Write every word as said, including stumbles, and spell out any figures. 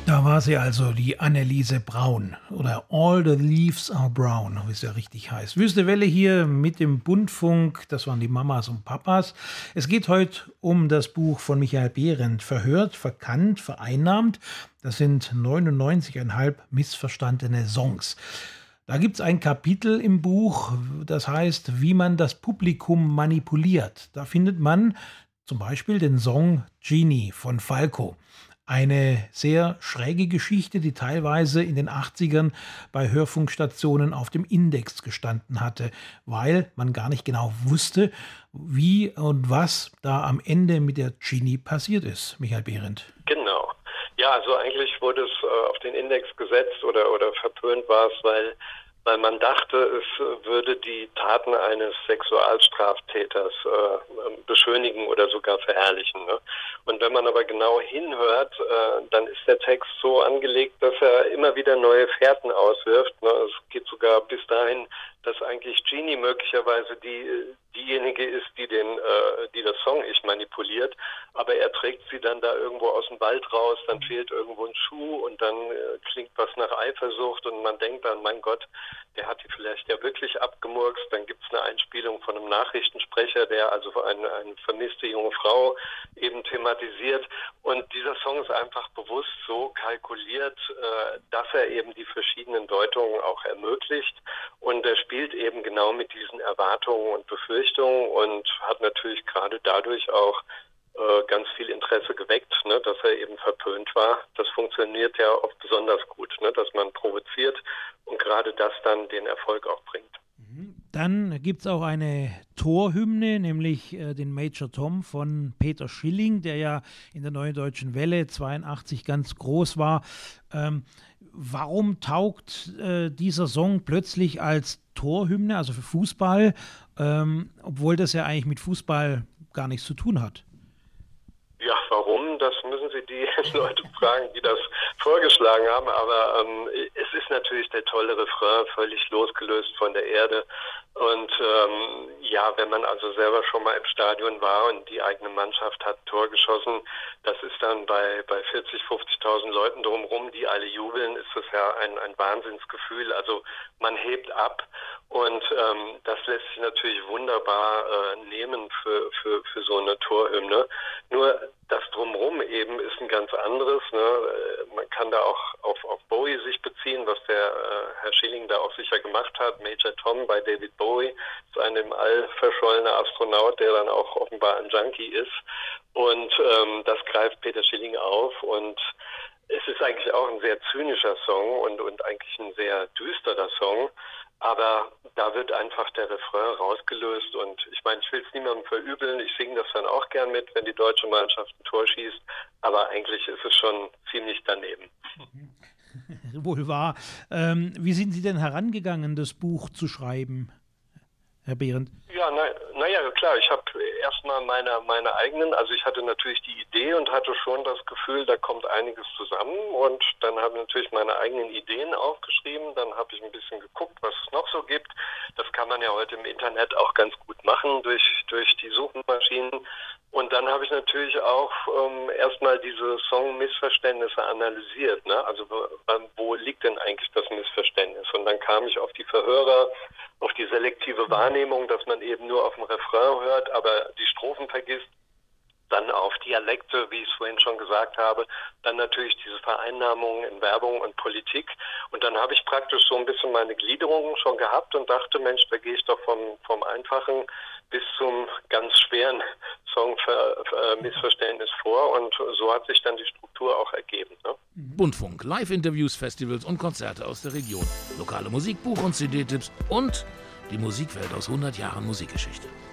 Da war sie also, die Anneliese Braun oder All the Leaves are Brown, wie es ja richtig heißt. Wüste Welle hier mit dem Bundfunk, das waren die Mamas und Papas. Es geht heute um das Buch von Michael Behrendt, Verhört, verkannt, vereinnahmt. Das sind neunundneunzig Komma fünf missverstandene Songs. Da gibt es ein Kapitel im Buch, das heißt, wie man das Publikum manipuliert. Da findet man zum Beispiel den Song Genie von Falco. Eine sehr schräge Geschichte, die teilweise in den achtzigern bei Hörfunkstationen auf dem Index gestanden hatte, weil man gar nicht genau wusste, wie und was da am Ende mit der Genie passiert ist. Michael Behrendt. Genau. Ja, also eigentlich wurde es äh, auf den Index gesetzt oder, oder verpönt war es, weil weil man dachte, es würde die Taten eines Sexualstraftäters äh, beschönigen oder sogar verherrlichen. Ne? Und wenn man aber genau hinhört, äh, dann ist der Text so angelegt, dass er immer wieder neue Fährten auswirft. Ne? Es geht sogar bis dahin, dass eigentlich Genie möglicherweise die diejenige ist, die den, äh, die das Song-Ich manipuliert, aber er trägt sie dann da irgendwo aus dem Wald raus, dann fehlt irgendwo ein Schuh und dann äh, klingt was nach Eifersucht und man denkt dann, mein Gott, der hat die vielleicht ja wirklich abgemurkst. Dann gibt es eine Einspielung von einem Nachrichtensprecher, der also eine, eine vermisste junge Frau eben thematisiert. Und dieser Song ist einfach bewusst so kalkuliert, äh, dass er eben die verschiedenen Deutungen auch ermöglicht. Und er spielt eben genau mit diesen Erwartungen und Befürchtungen und hat natürlich gerade dadurch auch äh, ganz viel Interesse geweckt, ne, dass er eben verpönt war. Das funktioniert ja oft besonders gut, ne, dass man provoziert und gerade das dann den Erfolg auch bringt. Dann gibt es auch eine Torhymne, nämlich äh, den Major Tom von Peter Schilling, der ja in der Neuen Deutschen Welle zweiundachtzig ganz groß war. Ähm, warum taugt äh, dieser Song plötzlich als Torhymne, also für Fußball, ähm, obwohl das ja eigentlich mit Fußball gar nichts zu tun hat? Ja, warum? Das müssen Sie die Leute fragen, die das vorgeschlagen haben. Aber ähm, es ist natürlich der tolle Refrain, völlig losgelöst von der Erde. Und ähm, ja, wenn man also selber schon mal im Stadion war und die eigene Mannschaft hat ein Tor geschossen, das ist dann bei, bei vierzig, fünfzigtausend Leuten drumherum, die alle jubeln, ist das ja ein, ein Wahnsinnsgefühl. Also man hebt ab und ähm, das lässt sich natürlich wunderbar äh, nehmen für, für, für so eine Torhymne. Nur das Drumherum eben ist ein ganz anderes. Ne? Man kann da auch auf, auf Bowie sich beziehen, was der äh, Herr Schilling da auch sicher gemacht hat. Major Tom bei David Bowie ist ein im All verschollener Astronaut, der dann auch offenbar ein Junkie ist. Und ähm, das greift Peter Schilling auf und es ist eigentlich auch ein sehr zynischer Song und, und eigentlich ein sehr düsterer Song. Aber da wird einfach der Refrain rausgelöst und ich meine, ich will es niemandem verübeln, ich singe das dann auch gern mit, wenn die deutsche Mannschaft ein Tor schießt, aber eigentlich ist es schon ziemlich daneben. Wohl wahr. Ähm, wie sind Sie denn herangegangen, das Buch zu schreiben, Herr Behrendt? Ja, naja, na ja, klar, ich habe erstmal meine, meine eigenen, also ich hatte natürlich die Idee und hatte schon das Gefühl, da kommt einiges zusammen und dann habe ich natürlich meine eigenen Ideen aufgeschrieben, dann habe ich ein bisschen geguckt, was es noch so gibt. Das kann man ja heute im Internet auch ganz gut machen durch, durch die Suchmaschinen. Und dann habe ich natürlich auch ähm, erstmal diese Song-Missverständnisse analysiert. Ne? Also wo, wo liegt denn eigentlich das Missverständnis? Und dann kam ich auf die Verhörer, auf die selektive Wahrnehmung, dass man eben nur auf den Refrain hört, aber die Strophen vergisst. Dann auf Dialekte, wie ich es vorhin schon gesagt habe. Dann natürlich diese Vereinnahmungen in Werbung und Politik. Und dann habe ich praktisch so ein bisschen meine Gliederungen schon gehabt und dachte, Mensch, da gehe ich doch vom, vom einfachen bis zum ganz schweren Song-Missverständnis vor. Und so hat sich dann die Struktur auch ergeben. Ne? Bundfunk, Live-Interviews, Festivals und Konzerte aus der Region. Lokale Musik, Buch- und C D-Tipps und die Musikwelt aus hundert Jahren Musikgeschichte.